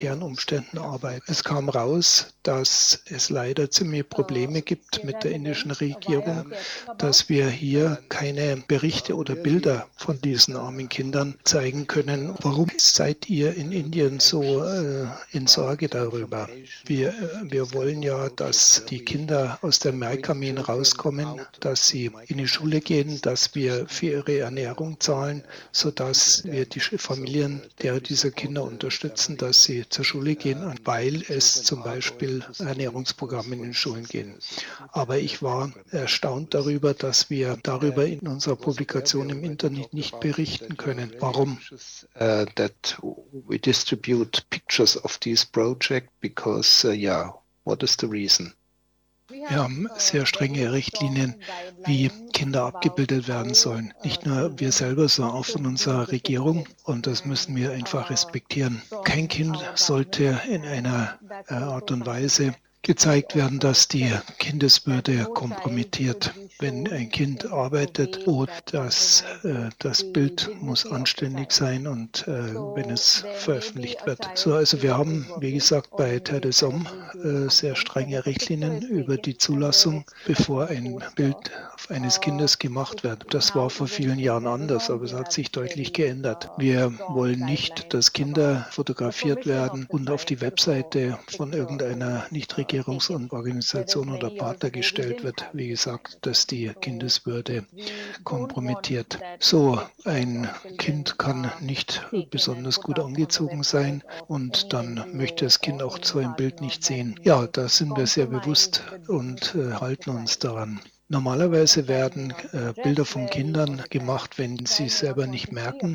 prekären Umständen arbeiten. Es kam raus, dass es leider ziemlich Probleme gibt mit der indischen Regierung, dass wir hier keine Berichte oder Bilder von diesen armen Kindern zeigen können. Warum seid ihr in Indien so in Sorge darüber? Wir wollen ja, dass die Kinder aus der Merkamin rauskommen, dass sie in die Schule gehen, dass wir für ihre Ernährung zahlen, sodass wir die Familien dieser Kinder unterstützen, dass sie zur Schule gehen, weil es zum Beispiel Ernährungsprogramme in den Schulen gehen. Aber ich war erstaunt darüber, dass wir darüber in unserer Publikation im Internet nicht berichten können. Warum? That we distribute pictures of this project because, what is the reason? Wir haben sehr strenge Richtlinien, wie Kinder abgebildet werden sollen. Nicht nur wir selber, sondern auch von unserer Regierung. Und das müssen wir einfach respektieren. Kein Kind sollte in einer Art und Weise gezeigt werden, dass die Kindeswürde kompromittiert. Wenn ein Kind arbeitet, das Bild muss anständig sein und wenn es veröffentlicht wird. So, also wir haben, wie gesagt, bei Terre des Hommes sehr strenge Richtlinien über die Zulassung, bevor ein Bild eines Kindes gemacht wird. Das war vor vielen Jahren anders, aber es hat sich deutlich geändert. Wir wollen nicht, dass Kinder fotografiert werden und auf die Webseite von irgendeiner Nichtregierungsorganisation oder Partner gestellt wird. Wie gesagt, dass die Kindeswürde kompromittiert. So, ein Kind kann nicht besonders gut angezogen sein und dann möchte das Kind auch so ein Bild nicht sehen. Ja, da sind wir sehr bewusst und halten uns daran. Normalerweise werden Bilder von Kindern gemacht, wenn sie es selber nicht merken.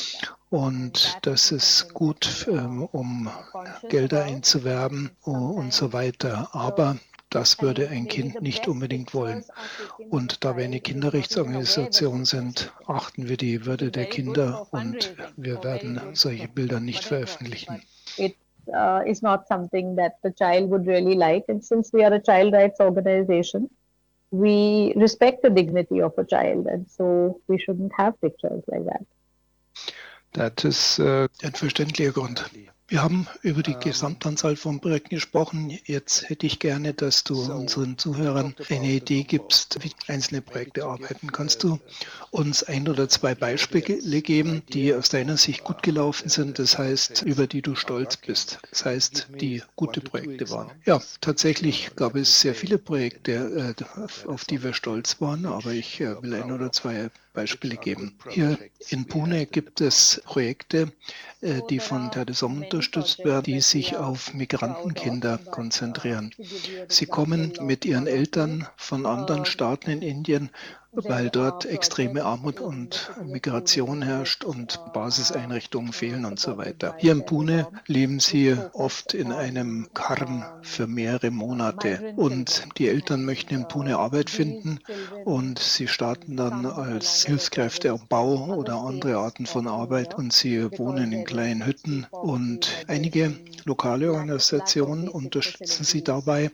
Und das ist gut, um Gelder einzuwerben und so weiter. Aber das würde ein Kind nicht unbedingt wollen. Und da wir eine Kinderrechtsorganisation sind, achten wir die Würde der Kinder und wir werden solche Bilder nicht veröffentlichen. Is not something that the child would really like. And since we are a child rights organization, we respect the dignity of a child. And so we shouldn't have pictures like that. Das ist ein verständlicher Grund. Wir haben über die Gesamtanzahl von Projekten gesprochen. Jetzt hätte ich gerne, dass du unseren Zuhörern eine Idee gibst, wie einzelne Projekte arbeiten. Kannst du uns 1 oder 2 Beispiele geben, die aus deiner Sicht gut gelaufen sind, das heißt, über die du stolz bist, das heißt, die gute Projekte waren? Ja, tatsächlich gab es sehr viele Projekte, auf die wir stolz waren, aber ich will 1 oder 2 Beispiele geben. Hier in Pune gibt es Projekte, die von Terre des Hommes unterstützt werden, die sich auf Migrantenkinder konzentrieren. Sie kommen mit ihren Eltern von anderen Staaten in Indien, weil dort extreme Armut und Migration herrscht und Basiseinrichtungen fehlen und so weiter. Hier in Pune leben sie oft in einem Karren für mehrere Monate und die Eltern möchten in Pune Arbeit finden und sie starten dann als Hilfskräfte am Bau oder andere Arten von Arbeit und sie wohnen in kleinen Hütten und einige lokale Organisationen unterstützen sie dabei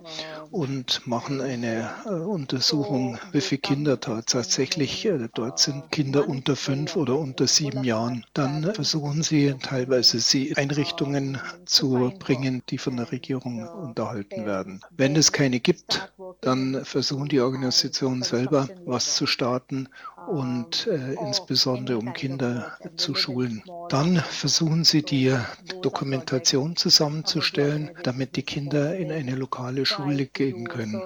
und machen eine Untersuchung, wie viele Kinder tatsächlich dort sind. Kinder unter 5 oder unter 7 Jahren. Dann versuchen sie teilweise Einrichtungen zu bringen, die von der Regierung unterhalten werden. Wenn es keine gibt, dann versuchen die Organisationen selber was zu starten und insbesondere um Kinder zu schulen. Dann versuchen sie die Dokumentation zusammenzustellen, damit die Kinder in eine lokale Schule gehen können.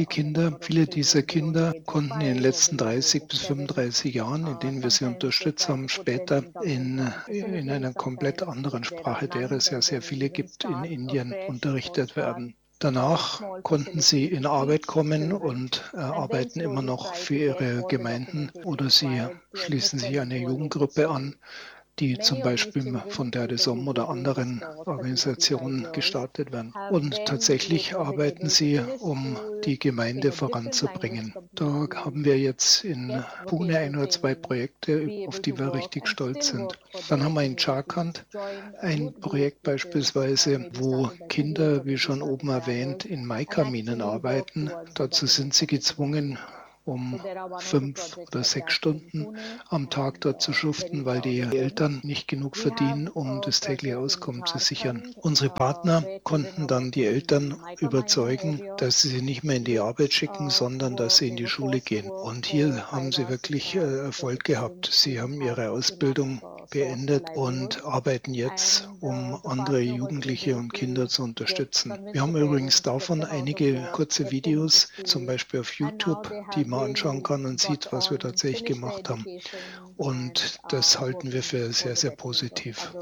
Viele dieser Kinder konnten in den letzten 30 bis 35 Jahren, in denen wir sie unterstützt haben, später in einer komplett anderen Sprache, der es ja sehr viele gibt in Indien, unterrichtet werden. Danach konnten sie in Arbeit kommen und arbeiten immer noch für ihre Gemeinden oder sie schließen sich einer Jugendgruppe an, die zum Beispiel von Terre des Hommes oder anderen Organisationen gestartet werden. Und tatsächlich arbeiten sie, um die Gemeinde voranzubringen. Da haben wir jetzt in Pune 1 oder 2 Projekte, auf die wir richtig stolz sind. Dann haben wir in Jharkhand ein Projekt beispielsweise, wo Kinder, wie schon oben erwähnt, in Maikaminen arbeiten. Dazu sind sie gezwungen, um 5 oder 6 Stunden am Tag dort zu schuften, weil die Eltern nicht genug verdienen, um das tägliche Auskommen zu sichern. Unsere Partner konnten dann die Eltern überzeugen, dass sie sie nicht mehr in die Arbeit schicken, sondern dass sie in die Schule gehen. Und hier haben sie wirklich Erfolg gehabt. Sie haben ihre Ausbildung beendet und arbeiten jetzt, um andere Jugendliche und Kinder zu unterstützen. Wir haben übrigens davon einige kurze Videos, zum Beispiel auf YouTube, die man anschauen kann und sieht, was wir tatsächlich gemacht haben. Und das halten wir für sehr, sehr positiv.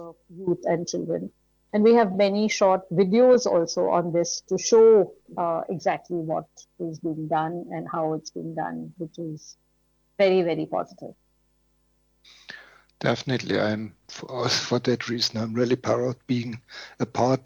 And we have many short videos also on this to show exactly what is being done and how it's being done, which is very, very positive. Definitely, for that reason, I'm really proud being a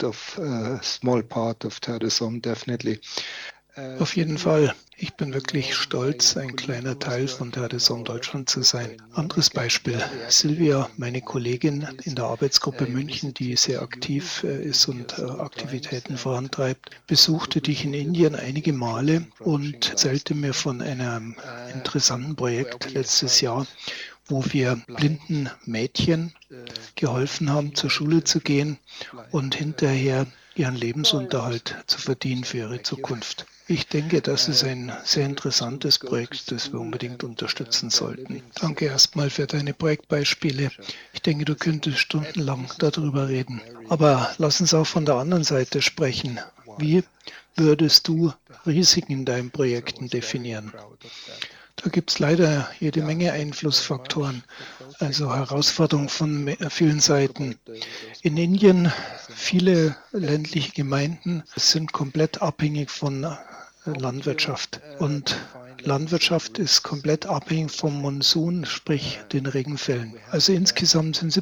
small part of Terre de Somme, definitely. Auf jeden Fall. Ich bin wirklich stolz, ein kleiner Teil von Terre de Somme Deutschland zu sein. Anderes Beispiel. Silvia, meine Kollegin in der Arbeitsgruppe München, die sehr aktiv ist und Aktivitäten vorantreibt, besuchte dich in Indien einige Male und erzählte mir von einem interessanten Projekt letztes Jahr, wo wir blinden Mädchen geholfen haben, zur Schule zu gehen und hinterher ihren Lebensunterhalt zu verdienen für ihre Zukunft. Ich denke, das ist ein sehr interessantes Projekt, das wir unbedingt unterstützen sollten. Danke erstmal für deine Projektbeispiele. Ich denke, du könntest stundenlang darüber reden. Aber lass uns auch von der anderen Seite sprechen. Wie würdest du Risiken in deinen Projekten definieren? Da gibt es leider jede Menge Einflussfaktoren, also Herausforderungen von vielen Seiten. In Indien, viele ländliche Gemeinden sind komplett abhängig von Landwirtschaft. Und Landwirtschaft ist komplett abhängig vom Monsun, sprich den Regenfällen. Also insgesamt sind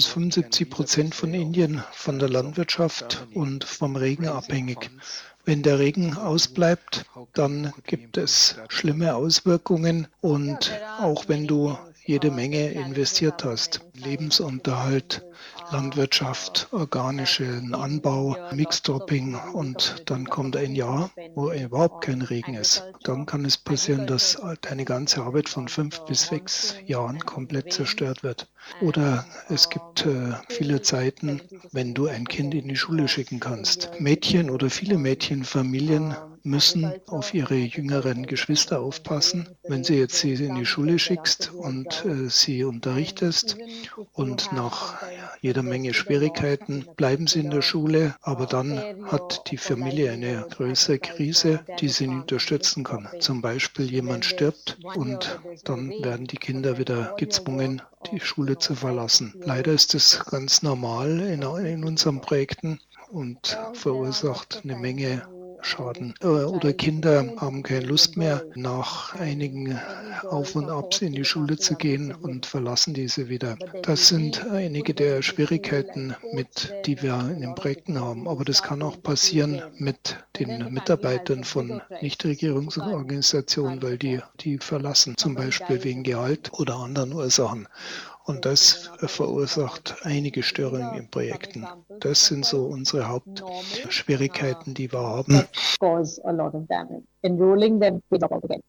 70-75% von Indien von der Landwirtschaft und vom Regen abhängig. Wenn der Regen ausbleibt, dann gibt es schlimme Auswirkungen und auch wenn du jede Menge investiert hast, Lebensunterhalt, Landwirtschaft, organischen Anbau, Mixdropping und dann kommt ein Jahr, wo überhaupt kein Regen ist. Dann kann es passieren, dass deine ganze Arbeit von 5 bis 6 Jahren komplett zerstört wird. Oder es gibt viele Zeiten, wenn du ein Kind in die Schule schicken kannst. Mädchen oder viele Mädchenfamilien müssen auf ihre jüngeren Geschwister aufpassen. Wenn sie jetzt sie in die Schule schickst und sie unterrichtest und nach jeder Menge Schwierigkeiten bleiben sie in der Schule, aber dann hat die Familie eine größere Krise, die sie nicht unterstützen kann. Zum Beispiel jemand stirbt und dann werden die Kinder wieder gezwungen, die Schule zu verlassen. Leider ist es ganz normal in unseren Projekten und verursacht eine Menge Schaden. Oder Kinder haben keine Lust mehr, nach einigen Auf und Abs in die Schule zu gehen und verlassen diese wieder. Das sind einige der Schwierigkeiten, die wir in den Projekten haben. Aber das kann auch passieren mit den Mitarbeitern von Nichtregierungsorganisationen, weil die verlassen, zum Beispiel wegen Gehalt oder anderen Ursachen. Und das verursacht einige Störungen in Projekten. Das sind so unsere Hauptschwierigkeiten, die wir haben. Cause a lot of damage. Enrolling them without again.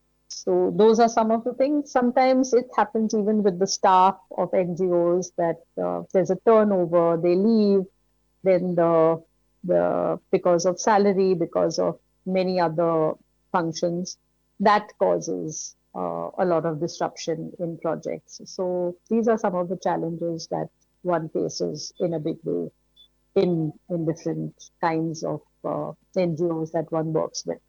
So those are some of the things. Sometimes it happens even with the staff of NGOs that there's a turnover, they leave, then because of salary, because of many other functions, that causes a lot of disruption in projects. So these are some of the challenges that one faces in a big way in different kinds of NGOs that one works with.